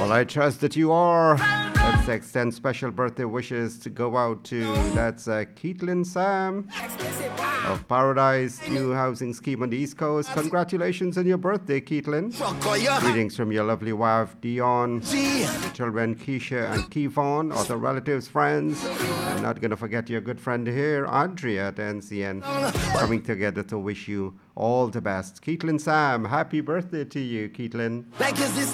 Well, I trust that you are. Let's extend special birthday wishes to go out to, that's Keatlin Sam of Paradise New Housing Scheme on the East Coast. Congratulations on your birthday, Keatlin. Greetings from your lovely wife, Dion, children Keisha and Kevon, other relatives, friends. I'm not going to forget your good friend here, Andrea at NCN, coming together to wish you all the best. Keatlin Sam, happy birthday to you, Keatlin. Like is this